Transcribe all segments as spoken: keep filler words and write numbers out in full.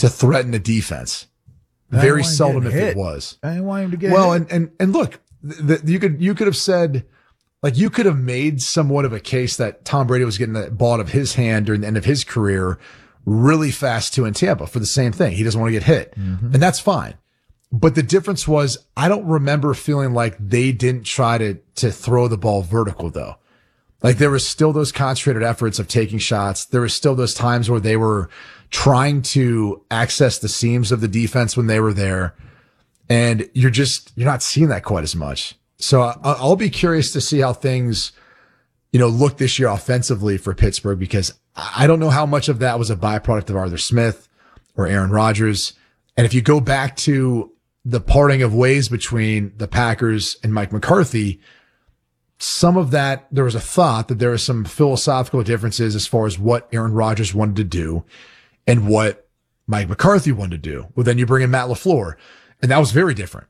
to threaten the defense. Very seldom if it was. I didn't want him to get well, hit. and, and, and look, the, you could, you could have said, like, you could have made somewhat of a case that Tom Brady was getting the ball out of his hand during the end of his career really fast too in Tampa for the same thing. He doesn't want to get hit. Mm-hmm. And that's fine. But the difference was, I don't remember feeling like they didn't try to, to throw the ball vertical though. Like there was still those concentrated efforts of taking shots. There was still those times where they were trying to access the seams of the defense when they were there. And you're just, you're not seeing that quite as much. So I, I'll be curious to see how things, you know, look this year offensively for Pittsburgh, because I don't know how much of that was a byproduct of Arthur Smith or Aaron Rodgers. And if you go back to the parting of ways between the Packers and Mike McCarthy, some of that, there was a thought that there were some philosophical differences as far as what Aaron Rodgers wanted to do and what Mike McCarthy wanted to do. Well, then you bring in Matt LaFleur, and that was very different.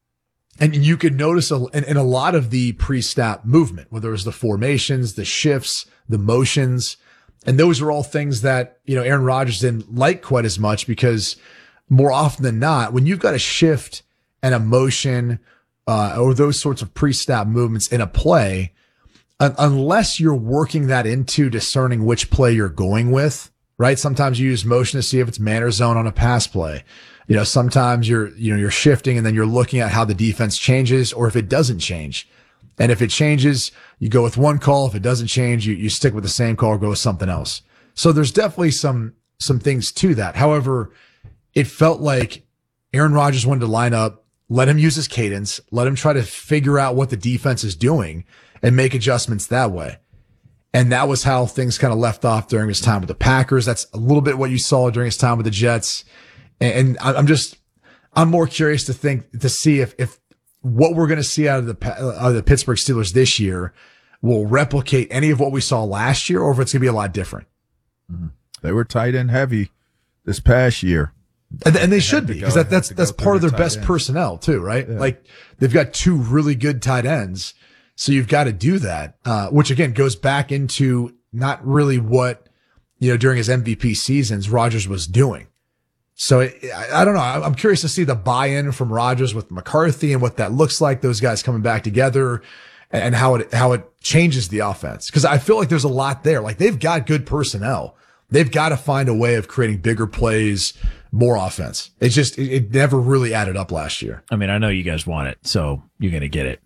And you could notice a, in, in a lot of the pre-snap movement, whether it was the formations, the shifts, the motions, and those were all things that, you know, Aaron Rodgers didn't like quite as much, because more often than not, when you've got a shift and a motion, uh, or those sorts of pre-snap movements in a play, un- unless you're working that into discerning which play you're going with, right? Sometimes you use motion to see if it's man or zone on a pass play. You know, sometimes you're, you know, you're shifting and then you're looking at how the defense changes or if it doesn't change. And if it changes, you go with one call. If it doesn't change, you, you stick with the same call or go with something else. So there's definitely some, some things to that. However, it felt like Aaron Rodgers wanted to line up, let him use his cadence, let him try to figure out what the defense is doing and make adjustments that way. And that was how things kind of left off during his time with the Packers. That's a little bit what you saw during his time with the Jets. And, and I'm just, I'm more curious to think, to see if, if what we're going to see out of the, out of the Pittsburgh Steelers this year will replicate any of what we saw last year, or if it's going to be a lot different. Mm-hmm. They were tight end heavy this past year. And, and they, they should be, because that, that's, that's part of their best ends. personnel too, right? Yeah. Like they've got two really good tight ends. So you've got to do that, uh, which again goes back into not really what, you know, during his M V P seasons, Rodgers was doing. So it, I, I don't know. I'm curious to see the buy-in from Rodgers with McCarthy and what that looks like, those guys coming back together, and, and how it, how it changes the offense. Cause I feel like there's a lot there. Like they've got good personnel. They've got to find a way of creating bigger plays, more offense. It's just, it, it never really added up last year. I mean, I know you guys want it, so you're going to get it.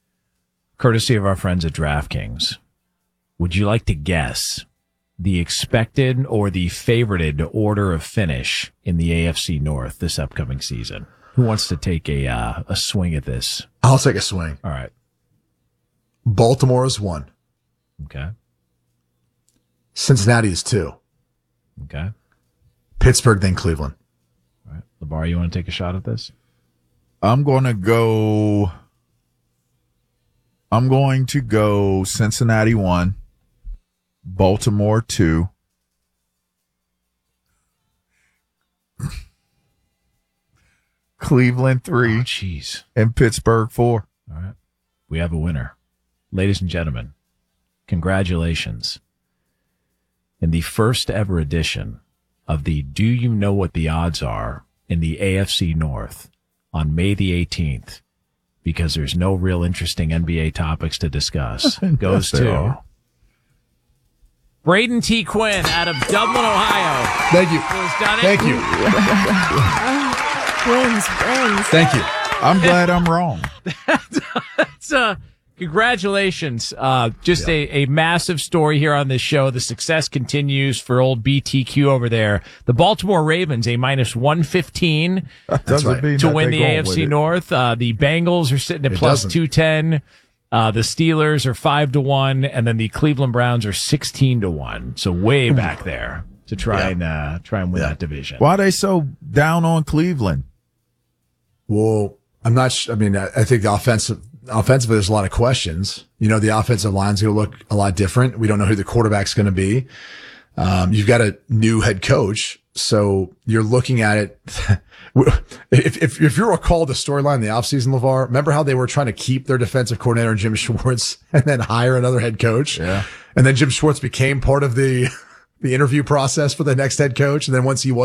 Courtesy of our friends at DraftKings, would you like to guess the expected or the favorited order of finish in the A F C North this upcoming season? Who wants to take a uh, a swing at this? I'll take a swing. All right. Baltimore is one. Okay. Cincinnati is two. Okay. Pittsburgh, then Cleveland. All right. LeVar, you want to take a shot at this? I'm going to go... I'm going to go Cincinnati one, Baltimore two, Cleveland three, oh, jeez, and Pittsburgh four. All right. We have a winner. Ladies and gentlemen, congratulations. In the first ever edition of the Do You Know What the Odds Are in the A F C North on May the eighteenth, because there's no real interesting N B A topics to discuss, goes yes, to Braden T. Quinn out of Dublin, Ohio. Thank you. Thank you. Wins, wins. Thank you. I'm glad I'm wrong. That's, uh, congratulations. Uh, just yeah. a, a massive story here on this show. The success continues for old B T Q over there. The Baltimore Ravens, a minus one fifteen That's right. to win the A F C North. Uh, the Bengals are sitting at it plus two ten. Uh, the Steelers are five to one, and then the Cleveland Browns are sixteen to one. So way back there to try yeah. and, uh, try and win yeah. that division. Why are they so down on Cleveland? Well, I'm not sh- I mean, I, I think the offensive, offensively, there's a lot of questions. You know, the offensive line's going to look a lot different. We don't know who the quarterback's going to be. Um, you've got a new head coach. So you're looking at it. if, if, if you recall the storyline in the offseason, LeVar, remember how they were trying to keep their defensive coordinator, Jim Schwartz, and then hire another head coach? Yeah. And then Jim Schwartz became part of the, the interview process for the next head coach. And then once he was